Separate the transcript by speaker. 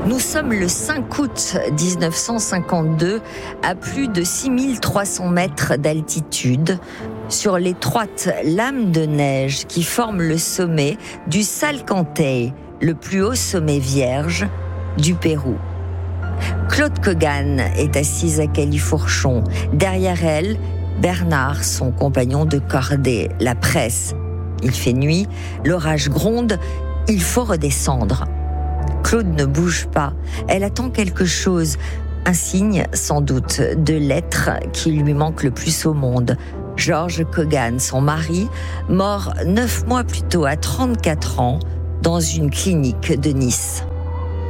Speaker 1: Nous sommes le 5 août 1952, à plus de 6300 mètres d'altitude, sur l'étroite lame de neige qui forme le sommet du Salcantay, le plus haut sommet vierge du Pérou. Claude Kogan est assise à Califourchon. Derrière elle, Bernard, son compagnon de cordée, la presse. Il fait nuit, l'orage gronde, il faut redescendre. Claude ne bouge pas. Elle attend quelque chose, un signe sans doute de l'être qui lui manque le plus au monde. George Kogan, son mari, mort 9 mois plus tôt à 34 ans, dans une clinique de Nice.